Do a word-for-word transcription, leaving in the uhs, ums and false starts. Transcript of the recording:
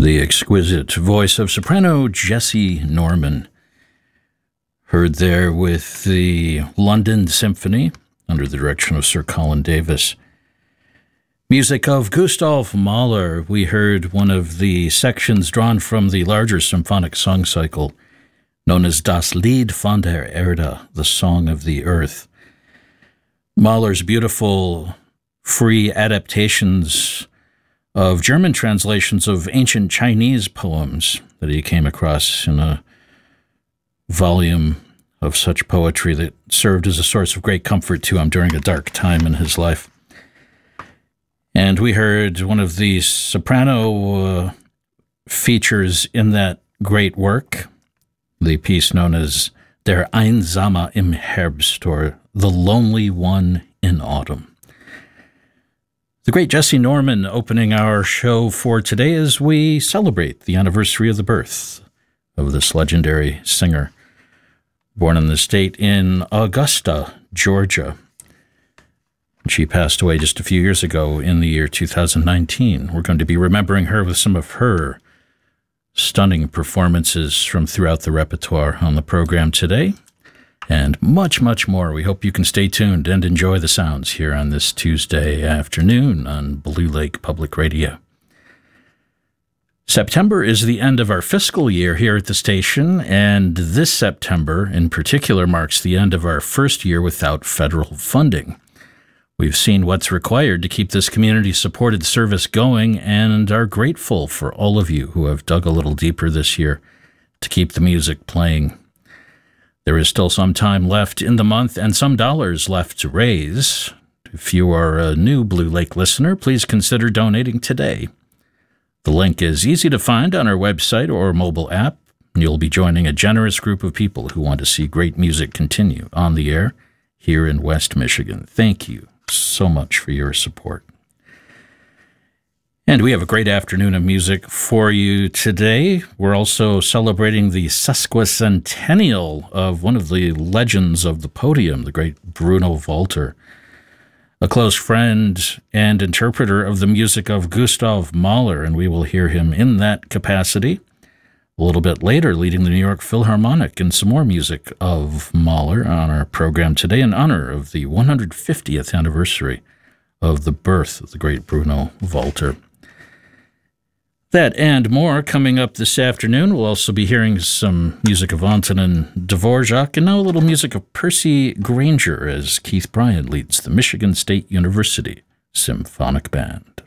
The exquisite voice of soprano Jessye Norman, heard there with the London Symphony under the direction of Sir Colin Davis. Music of Gustav Mahler. We heard one of the sections drawn from the larger symphonic song cycle known as Das Lied von der Erde, the Song of the Earth. Mahler's beautiful free adaptations of German translations of ancient Chinese poems that he came across in a volume of such poetry that served as a source of great comfort to him during a dark time in his life. And we heard one of the soprano uh, features in that great work, the piece known as Der Einsame im Herbst, or The Lonely One in Autumn. The great Jessye Norman opening our show for today as we celebrate the anniversary of the birth of this legendary singer, born in the state in Augusta, Georgia. She passed away just a few years ago in the year two thousand nineteen. We're going to be remembering her with some of her stunning performances from throughout the repertoire on the program today, and much, much more. We hope you can stay tuned and enjoy the sounds here on this Tuesday afternoon on Blue Lake Public Radio. September is the end of our fiscal year here at the station, and this September in particular marks the end of our first year without federal funding. We've seen what's required to keep this community-supported service going and are grateful for all of you who have dug a little deeper this year to keep the music playing. There is still some time left in the month and some dollars left to raise. If you are a new Blue Lake listener, please consider donating today. The link is easy to find on our website or mobile app. You'll be joining a generous group of people who want to see great music continue on the air here in West Michigan. Thank you so much for your support. And we have a great afternoon of music for you today. We're also celebrating the sesquicentennial of one of the legends of the podium, the great Bruno Walter, a close friend and interpreter of the music of Gustav Mahler, and we will hear him in that capacity a little bit later, leading the New York Philharmonic and some more music of Mahler on our program today in honor of the one hundred fiftieth anniversary of the birth of the great Bruno Walter. That and more coming up this afternoon. We'll also be hearing some music of Antonin Dvorak, and now a little music of Percy Grainger as Keith Bryant leads the Michigan State University Symphonic Band.